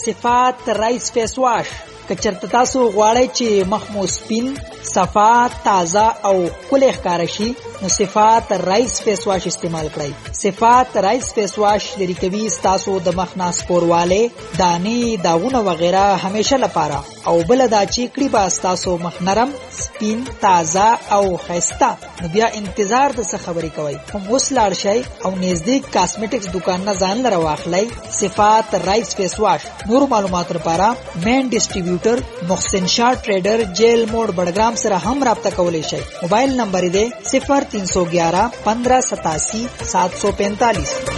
صفات رایس فیس واش. کچرته تاسو غواړئ چې مخ مو سپین، صفا، تازه او ښکلی ښکاره شي نو صفات رایس فیس واش استعمال کړئ. صفات رایس فیس واش لرې کوي ستاسو د مخ نه سپوروالی، دانې، داغونه وغیره همیشه لپاره. او بل دا چې کړي به ستاسو مخ نرم، سپین، تازه او ښایسته. نو بیا انتظار د څه خبرې کوئ؟ هم اوس لاړ شئ او نزدیک کاسمیټکس دکان نه ځان لره واخلئ صفات رایس فیس واش. نور معلومات لپاره مین ډسټریبیوټر محسن شاه ټریډر جیل موډ بډګرام سره هم رابطه کولی شئ. موبایل نمبر دی 0311 1587 745.